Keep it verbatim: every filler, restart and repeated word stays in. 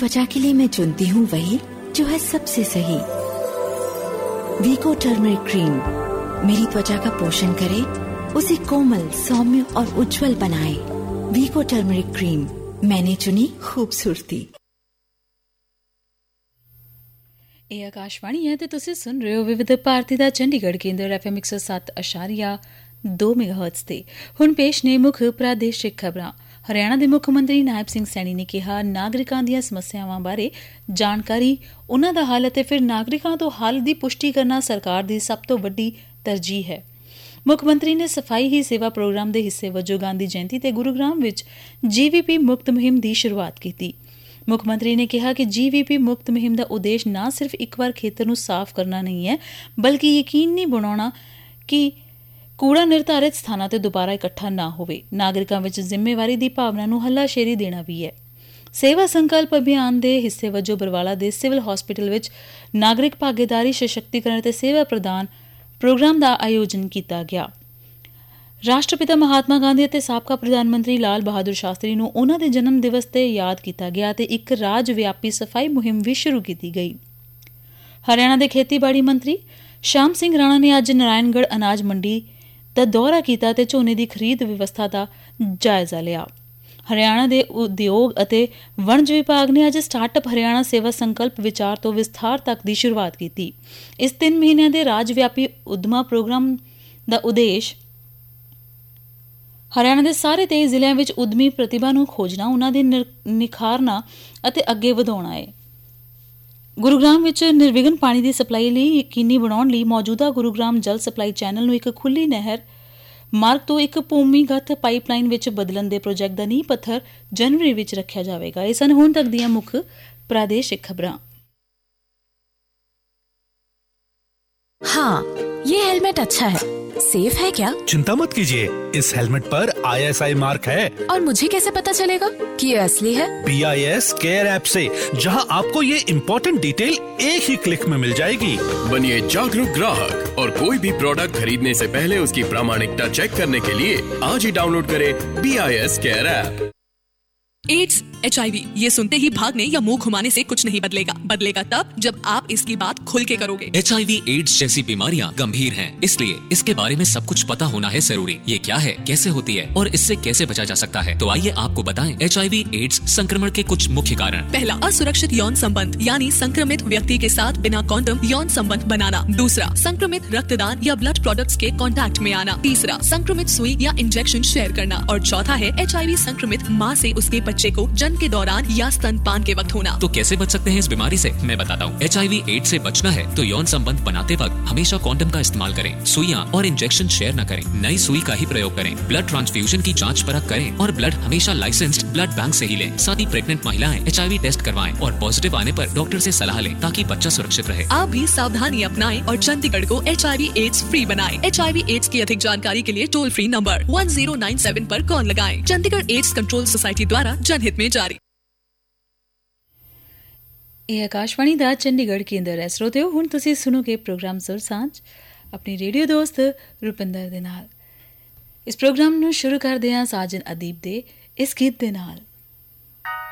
त्वचा के लिए मैं चुनती हूँ वही जो है सबसे सही। वीको टर्मरिक क्रीम मेरी त्वचा का पोषण करे, उसे कोमल, सौम्य और उज्जवल बनाए। वीको टर्मरिक क्रीम, मैंने चुनी खूबसूरती। ਇਹ ਆਕਾਸ਼ਵਾਣੀ ਹੈ ਤੇ ਤੁਸੀਂ ਸੁਣ ਰਹੇ ਹੋ ਵਿਵਿਧ ਭਾਰਤੀ ਦਾ ਚੰਡੀਗੜ੍ਹ ਕੇਂਦਰ ਐਫ ਐਮ ਇੱਕ ਸੌ ਸੱਤ ਦਸ਼ਮਲਵ ਦੋ ਮੈਗਾਹਰਟਜ਼ ਤੇ। ਹੁਣ ਪੇਸ਼ ਨੇ ਮੁੱਖ ਪ੍ਰਾਦੇਸ਼ਿਕ ਖਬਰਾਂ। ਹਰਿਆਣਾ ਦੇ ਮੁੱਖ ਮੰਤਰੀ ਨਾਇਬ ਸਿੰਘ ਸੈਣੀ ਨੇ ਕਿਹਾ, ਨਾਗਰਿਕਾਂ ਦੀਆਂ ਸਮੱਸਿਆਵਾਂ ਬਾਰੇ ਜਾਣਕਾਰੀ, ਉਨ੍ਹਾਂ ਦਾ ਹੱਲ ਅਤੇ ਫਿਰ ਨਾਗਰਿਕਾਂ ਤੋਂ ਹੱਲ ਦੀ ਪੁਸ਼ਟੀ ਕਰਨਾ ਸਰਕਾਰ ਦੀ ਸਭ ਤੋਂ ਵੱਡੀ ਤਰਜੀਹ ਹੈ। ਮੁੱਖ ਮੰਤਰੀ ਨੇ ਸਫਾਈ ਹੀ ਸੇਵਾ ਪ੍ਰੋਗਰਾਮ ਦੇ ਹਿੱਸੇ ਵਜੋਂ ਗਾਂਧੀ ਜਯੰਤੀ ਤੇ ਗੁਰੂਗ੍ਰਾਮ ਵਿੱਚ ਜੀ ਵੀ ਪੀ ਮੁਕਤ ਮੁਹਿੰਮ ਦੀ ਸ਼ੁਰੂਆਤ ਕੀਤੀ। ਮੁੱਖ ਮੰਤਰੀ ਨੇ ਕਿਹਾ ਕਿ ਜੀ ਵੀ ਪੀ ਮੁਕਤ ਮੁਹਿੰਮ ਦਾ ਉਦੇਸ਼ ਨਾ ਸਿਰਫ ਇੱਕ ਵਾਰ ਖੇਤਰ ਨੂੰ ਸਾਫ਼ ਕਰਨਾ ਨਹੀਂ ਹੈ, ਬਲਕਿ ਯਕੀਨੀ ਬਣਾਉਣਾ ਕਿ ਕੂੜਾ ਨਿਰਧਾਰਿਤ ਸਥਾਨਾਂ ਤੇ ਦੁਬਾਰਾ ਇਕੱਠਾ ਨਾ ਹੋਵੇ। ਨਾਗਰਿਕਾਂ ਵਿੱਚ ਜ਼ਿੰਮੇਵਾਰੀ ਦੀ ਭਾਵਨਾ ਨੂੰ ਹੱਲਾਸ਼ੇਰੀ ਦੇਣਾ ਵੀ ਹੈ। ਸੇਵਾ ਸੰਕਲਪ ਅਭਿਆਨ ਦੇ ਹਿੱਸੇ ਵਜੋਂ ਬਰਵਾਲਾ ਦੇ ਸਿਵਲ ਹਸਪੀਟਲ ਵਿੱਚ ਨਾਗਰਿਕ ਭਾਗੀਦਾਰੀ, ਸਸ਼ਕਤੀਕਰਨ ਅਤੇ ਸੇਵਾ ਪ੍ਰਦਾਨ ਪ੍ਰੋਗਰਾਮ ਦਾ ਆਯੋਜਨ ਕੀਤਾ ਗਿਆ। ਰਾਸ਼ਟਰਪਿਤਾ ਮਹਾਤਮਾ ਗਾਂਧੀ ਅਤੇ ਸਾਬਕਾ ਪ੍ਰਧਾਨ ਮੰਤਰੀ ਲਾਲ ਬਹਾਦੁਰ ਸ਼ਾਸਤਰੀ ਨੂੰ ਉਨ੍ਹਾਂ ਦੇ ਜਨਮ ਦਿਵਸ ਤੇ ਯਾਦ ਕੀਤਾ ਗਿਆ ਅਤੇ ਇੱਕ ਰਾਜ ਵਿਆਪੀ ਸਫਾਈ ਮੁਹਿੰਮ ਵੀ ਸ਼ੁਰੂ ਕੀਤੀ ਗਈ। ਹਰਿਆਣਾ ਦੇ ਖੇਤੀਬਾੜੀ ਮੰਤਰੀ ਸ਼ਾਮ ਸਿੰਘ ਰਾਣਾ ਨੇ ਅੱਜ ਨਾਰਾਇਣਗੜ੍ਹ ਅਨਾਜ ਮੰਡੀ ਦਾ ਦੌਰਾ ਕੀਤਾ ਅਤੇ ਝੋਨੇ ਦੀ ਖਰੀਦ ਵਿਵਸਥਾ ਦਾ ਜਾਇਜ਼ਾ ਲਿਆ। ਹਰਿਆਣਾ ਦੇ ਉਦਯੋਗ ਅਤੇ ਵਣਜ ਵਿਭਾਗ ਨੇ ਅੱਜ ਸਟਾਰਟਅਪ ਹਰਿਆਣਾ ਸੇਵਾ ਸੰਕਲਪ ਵਿਚਾਰ ਤੋਂ ਵਿਸਥਾਰ ਤੱਕ ਦੀ ਸ਼ੁਰੂਆਤ ਕੀਤੀ। ਇਸ ਤਿੰਨ ਮਹੀਨਿਆਂ ਦੇ ਰਾਜ ਵਿਆਪੀ ਉਦਮਾ ਪ੍ਰੋਗਰਾਮ ਦਾ ਉਦੇਸ਼ ਹਰਿਆਣਾ ਦੇ ਸਾਰੇ ਤੇਈ ਜ਼ਿਲ੍ਹਿਆਂ ਵਿੱਚ ਉਦਮੀ ਪ੍ਰਤਿਭਾ ਨੂੰ ਖੋਜਣਾ, ਉਨ੍ਹਾਂ ਦੀ ਨਿਖਾਰਨਾ ਅਤੇ ਅੱਗੇ ਵਧਾਉਣਾ ਹੈ। ਗੁਰੂਗ੍ਰਾਮ ਵਿੱਚ ਨਿਰਵਿਘਨ ਪਾਣੀ ਦੀ ਸਪਲਾਈ ਲਈ ਯਕੀਨੀ ਬਣਾਉਣ ਲਈ ਮੌਜੂਦਾ ਗੁਰੂਗ੍ਰਾਮ ਜਲ ਸਪਲਾਈ ਚੈਨਲ ਨੂੰ ਇੱਕ ਖੁੱਲ੍ਹੀ ਨਹਿਰ ਮਾਰਗ ਤੋਂ ਇੱਕ ਭੂਮੀਗਤ ਪਾਈਪਲਾਈਨ ਵਿੱਚ ਬਦਲਣ ਦੇ ਪ੍ਰੋਜੈਕਟ ਦਾ ਨੀਂਹ ਪੱਥਰ ਜਨਵਰੀ ਵਿੱਚ ਰੱਖਿਆ ਜਾਵੇਗਾ। ਇਹ ਸਨ ਹੁਣ ਤੱਕ ਦੀਆਂ ਮੁੱਖ ਪ੍ਰਾਦੇਸ਼ਿਕ ਖਬਰਾਂ। हाँ, ये हेलमेट अच्छा है। सेफ है क्या? चिंता मत कीजिए, इस हेलमेट पर आई एस आई मार्क है। और मुझे कैसे पता चलेगा कि ये असली है? B I S care app से, जहां आपको ये इम्पोर्टेंट डिटेल एक ही क्लिक में मिल जाएगी। बनिए जागरूक ग्राहक और कोई भी प्रोडक्ट खरीदने से पहले उसकी प्रामाणिकता चेक करने के लिए आज ही डाउनलोड करें B I S care app. Ads, H I we, ये सुनते ही भागने या मुंह घुमाने से कुछ नहीं बदलेगा। बदलेगा तब जब आप इसकी बात खुल के करोगे। एच आई वी एड्स जैसी बीमारियां गंभीर हैं, इसलिए इसके बारे में सब कुछ पता होना है जरूरी। ये क्या है, कैसे होती है और इससे कैसे बचा जा सकता है, तो आइए आपको बताएं एच आई वी एड्स संक्रमण के कुछ मुख्य कारण। पहला, असुरक्षित यौन संबंध, यानी संक्रमित व्यक्ति के साथ बिना कॉन्डम यौन संबंध बनाना। दूसरा, संक्रमित रक्तदान या ब्लड प्रोडक्ट्स के कांटेक्ट में आना। तीसरा, संक्रमित सुई या इंजेक्शन शेयर करना। और चौथा है एच आई वी संक्रमित माँ से उसके बच्चे को जन्म के दौरान या स्तनपान के वक्त होना। तो कैसे बच सकते हैं इस बीमारी से, मैं बताता हूँ। एच आई वी एड्स से बचना है तो यौन संबंध बनाते वक्त हमेशा कॉन्डम का इस्तेमाल करें, सुइयां और इंजेक्शन शेयर न करें, नई सुई का ही प्रयोग करें, ब्लड ट्रांसफ्यूजन की जांच परख करें और ब्लड हमेशा लाइसेंस्ड ब्लड बैंक से ही लें। साथ ही प्रेग्नेंट महिलाएं एच आई वी टेस्ट करवाएं और पॉजिटिव आने पर डॉक्टर से सलाह लें ताकि बच्चा सुरक्षित रहे। आप भी सावधानी अपनाएं और चंडीगढ़ को H I V AIDS free बनाएं। एच आई वी एड्स की अधिक जानकारी के लिए toll free number one zero nine seven पर कॉल लगाएं। चंडीगढ़ एड्स कंट्रोल सोसाइटी द्वारा जनहित में जारी। ਇਹ ਆਕਾਸ਼ਵਾਣੀ ਦਾ ਚੰਡੀਗੜ੍ਹ ਕੇਂਦਰ ਹੈ। ਸਰੋਤਿਓ, ਹੁਣ ਤੁਸੀਂ ਸੁਣੋਗੇ ਪ੍ਰੋਗਰਾਮ ਸੁਰ ਸਾਂਝ ਆਪਣੀ ਰੇਡੀਓ ਦੋਸਤ ਰੁਪਿੰਦਰ ਦੇ ਨਾਲ। ਇਸ ਪ੍ਰੋਗਰਾਮ ਨੂੰ ਸ਼ੁਰੂ ਕਰਦੇ ਹਾਂ ਸਾਜਨ ਅਦੀਬ ਦੇ ਇਸ ਗੀਤ ਦੇ ਨਾਲ।